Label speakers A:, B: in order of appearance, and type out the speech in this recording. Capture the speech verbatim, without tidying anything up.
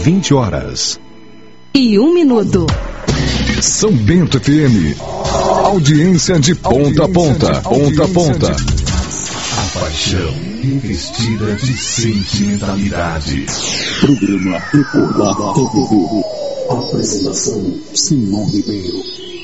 A: vinte horas.
B: E um minuto.
A: São Bento F M. Audiência de ponta a ponta. Ponta a ponta. A paixão revestida de sentimentalidade.
C: Programa Recordar T V. Apresentação Simão Ribeiro.